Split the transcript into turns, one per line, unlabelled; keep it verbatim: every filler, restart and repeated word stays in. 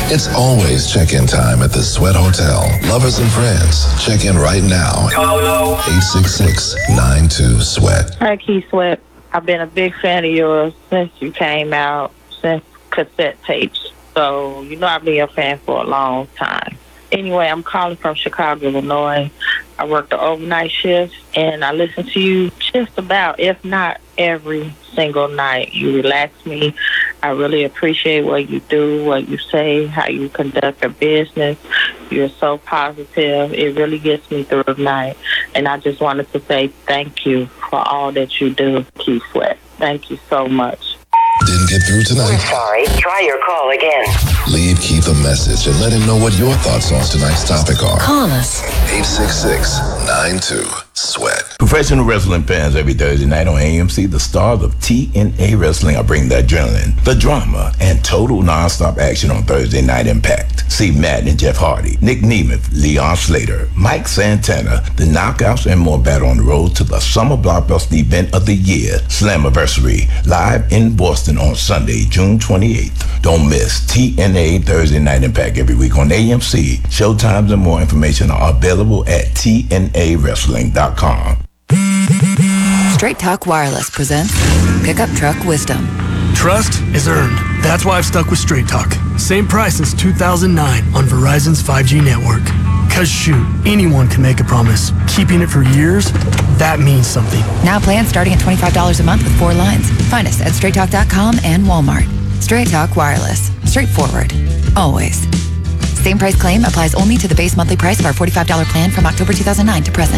It's always check-in time at the Sweat Hotel. Lovers and friends, check in right now. eight six six, nine two, sweat.
Hi, Keith Sweat. I've been a big fan of yours since you came out, since cassette tapes. So, you know I've been your fan for a long time. Anyway, I'm calling from Chicago, Illinois. I work the overnight shift, and I listen to you just about, if not every single night. You relax me. I really appreciate what you do, what you say, how you conduct your business. You're so positive. It really gets me through the night. And I just wanted to say thank you for all that you do, Keith Sweat. Thank you so much.
Didn't get through tonight?
We're sorry. Try your call again.
Leave Keith a message and let him know what your thoughts on tonight's topic are.
Call us.
eight six six, nine two, sweat.
Professional wrestling fans, every Thursday night on A M C, the stars of T N A Wrestling are bringing the adrenaline, the drama, and total nonstop action on Thursday Night Impact. See Matt and Jeff Hardy, Nick Nemeth, Leon Slater, Mike Santana, the Knockouts, and more battle on the road to the summer blockbuster event of the year, Slammiversary, live in Boston on Sunday, June twenty-eighth. Don't miss T N A Thursday Night Impact every week on A M C. Showtimes and more information are available at T N A wrestling dot com.
Straight Talk Wireless presents Pickup Truck Wisdom.
Trust is earned. That's why I've stuck with Straight Talk. Same price since two thousand nine on Verizon's five G network. Cause shoot, anyone can make a promise. Keeping it for years, that means something.
Now plans starting at twenty-five dollars a month with four lines. Find us at straight talk dot com and Walmart. Straight Talk Wireless. Straightforward. Always. Same price claim applies only to the base monthly price of our forty-five dollars plan from October two thousand nine to present.